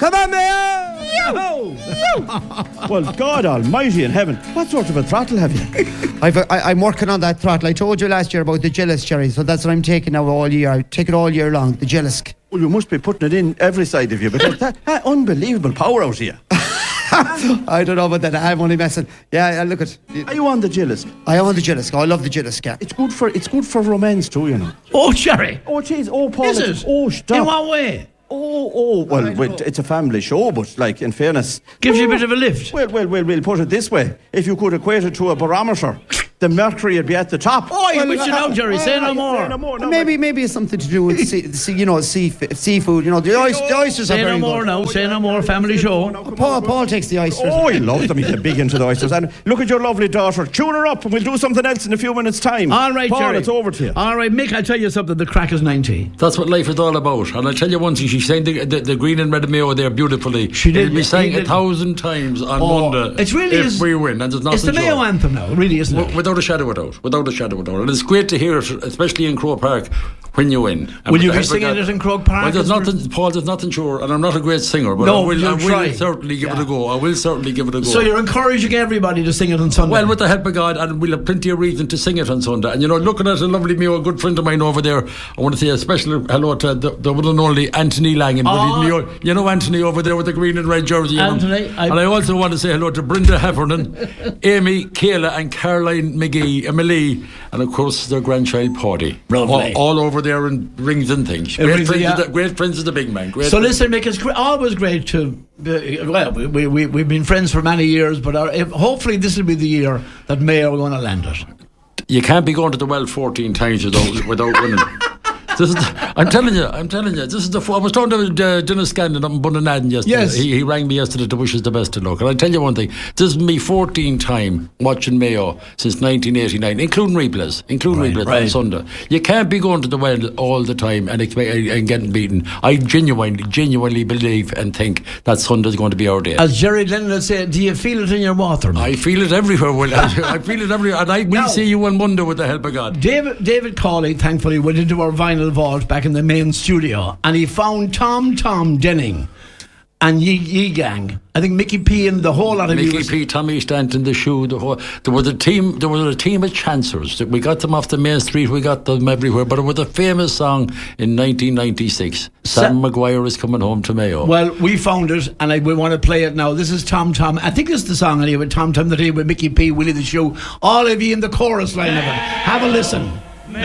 Come on, Mayo! Well, God almighty in heaven, what sort of a throttle have you? I'm working on that throttle. I told you last year about the Gillis, Jerry, so that's what I'm taking now all year. I take it all year long, the Gillis. Well, you must be putting it in every side of you, because that unbelievable power out here. I don't know about that. I'm only messing. Yeah, look at. Are you on the Gillis? I own the Gillis. I love the Gillis. Yeah. It's good for romance too, you know. Oh, Jerry. Oh, jeez. Oh, Paul. Is it? Oh, stop. In what way? Well, it's a family show, but like, in fairness... Gives you a bit of a lift. Well, we'll put it this way. If you could equate it to a barometer, the mercury would be at the top. Oh, you're missing out, Jerry. Say no more. Maybe it's something to do with seafood. You know, the oysters are very good. Say no more now. Say no more. Family show. Paul takes the oysters. Oh, he loves them. He's big into the oysters. And look at your lovely daughter. Tune her up and we'll do something else in a few minutes' time. All right, Paul, Jerry. it's over to you. All right, Mick, I'll tell you something. The crack is 90. That's what life is all about. And I'll tell you one thing. She sang the Green and Red Mayo there beautifully. She did. It'll be sang 1,000 times on Monday. It really is. If we win. And there's nothing it's the Mayo anthem now, really, isn't it? Without a shadow of a doubt. And it's great to hear it, especially in Croke Park, when you win. And will you be singing it in Croke Park? Well, there's nothing sure, and I'm not a great singer, but I will certainly give it a go. So you're encouraging everybody to sing it on Sunday? Well, with the help of God, and we'll have plenty of reason to sing it on Sunday. And, you know, looking at a lovely Mayo, a good friend of mine over there, I want to say a special hello to the one and only Anthony Langan. You know Anthony over there with the green and red jersey. Anthony. And I also want to say hello to Brenda Heffernan, Amy, Kayla and Caroline Emily, and of course their grandchild Paddy. All over there in rings and things. Great friends of the big man. Listen, Mick, it's always great to... we've been friends for many years, but hopefully this will be the year that Mayo are going to land it. You can't be going to the well 14 times without winning. I'm telling you, this is I was talking to Dennis Scandon up in Bunnanan yesterday. Yes. He rang me yesterday to wish us the best of luck. And I tell you one thing, this is me 14th time watching Mayo since 1989, including replays on Sunday. You can't be going to the well all the time and getting beaten. I genuinely believe and think that Sunday's going to be our day. As Jerry Lennon would say, do you feel it in your water? I feel it everywhere, Will. I feel it everywhere. And I will see you on Monday with the help of God. David Cawley, thankfully, went into our vinyl vault back in the main studio and he found Tom Denning and Yee Gang. I think Mickey P and the whole lot of Mickey P, Tommy Stanton, the shoe, there was a team of chancers. We got them off the main street, we got them everywhere, but it was a famous song in 1996. Sam Maguire is coming home to Mayo. Well, we found it and we want to play it now. This is Tom. I think it's the song anyway, Tom the day with Mickey P, Willie the Shoe. All of you in the chorus line of it. Have a listen.